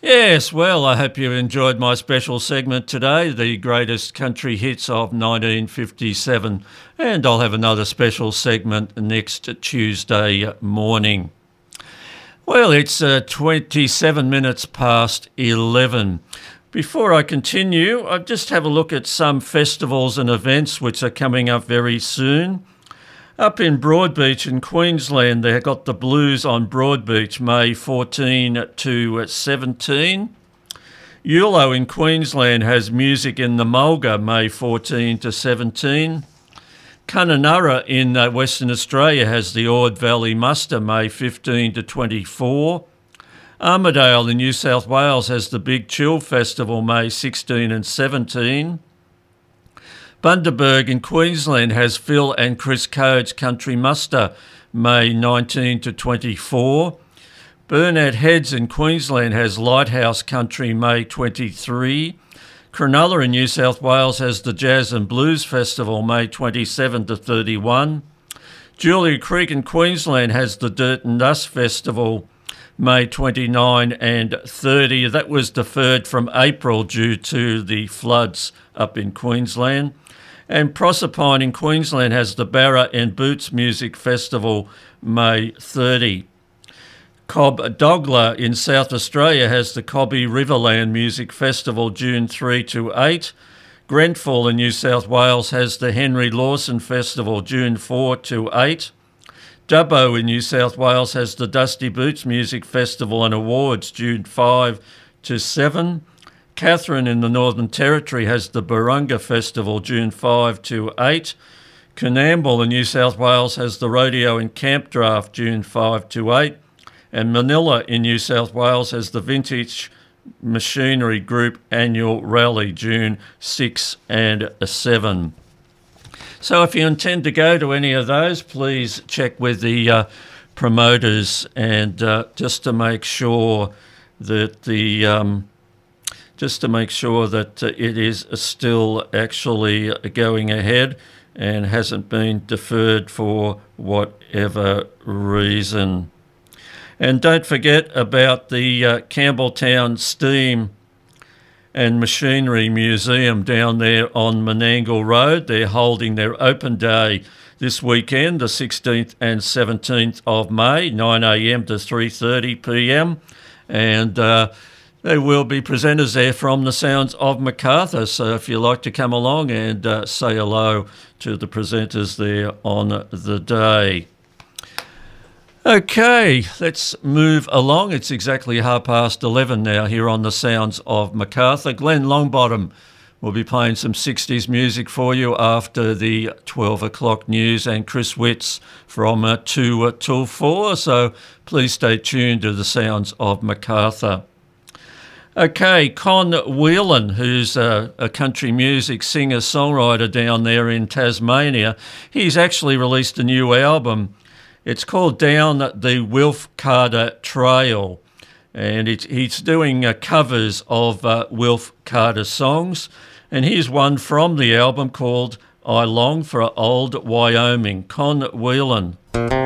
Yes, well, I hope you enjoyed my special segment today, the greatest country hits of 1957, and I'll have another special segment next Tuesday morning. Well, it's 27 minutes past 11. Before I continue, I'll just have a look at some festivals and events which are coming up very soon. Up in Broadbeach in Queensland, they've got the Blues on Broadbeach, May 14 to 17. Yulo in Queensland has Music in the Mulga, May 14 to 17. Kununurra in Western Australia has the Ord Valley Muster, May 15 to 24. Armidale in New South Wales has the Big Chill Festival, May 16 and 17. Bundaberg in Queensland has Phil and Chris Coates Country Muster, May 19 to 24. Burnett Heads in Queensland has Lighthouse Country, May 23. Cronulla in New South Wales has the Jazz and Blues Festival, May 27 to 31. Julia Creek in Queensland has the Dirt and Dust Festival, May 29 and 30. That was deferred from April due to the floods up in Queensland. And Proserpine in Queensland has the Barra and Boots Music Festival, May 30. Cobb Dogla in South Australia has the Cobby Riverland Music Festival, June 3 to 8. Grenfell in New South Wales has the Henry Lawson Festival, June 4 to 8. Dubbo in New South Wales has the Dusty Boots Music Festival and Awards, June 5 to 7. Katherine in the Northern Territory has the Burunga Festival, June 5 to 8. Coonamble in New South Wales has the Rodeo and Camp Draft, June 5 to 8. And Manila in New South Wales has the Vintage Machinery Group Annual Rally, June 6 and 7. So if you intend to go to any of those, please check with the promoters and just to make sure that it is still actually going ahead and hasn't been deferred for whatever reason. And don't forget about the Campbelltown Steam and Machinery Museum down there on Menangle Road. They're holding their open day this weekend, the 16th and 17th of May, 9 a.m. to 3:30 p.m. And there will be presenters there from the Sounds of Macarthur, so if you'd like to come along and say hello to the presenters there on the day. Okay, let's move along. It's exactly 11:30 now here on the Sounds of Macarthur. Glenn Longbottom will be playing some 60s music for you after the 12 o'clock news, and Chris Witts from 2 till 4, so please stay tuned to the Sounds of Macarthur. Okay, Con Whelan, who's a country music singer-songwriter down there in Tasmania, he's actually released a new album. It's called Down the Wilf Carter Trail, and he's doing covers of Wilf Carter songs, and here's one from the album called I Long for Old Wyoming. Con Whelan.